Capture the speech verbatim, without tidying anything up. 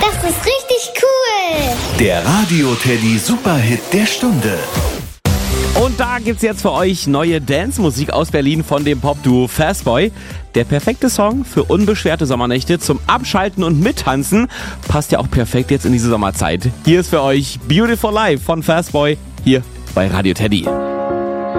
Das ist richtig cool. Der Radio Teddy Superhit der Stunde. Und da gibt's jetzt für euch neue Dance-Musik aus Berlin von dem Popduo Fastboy. Der perfekte Song für unbeschwerte Sommernächte zum Abschalten und Mittanzen. Passt ja auch perfekt jetzt in diese Sommerzeit. Hier ist für euch Beautiful Life von Fastboy, hier bei Radio Teddy.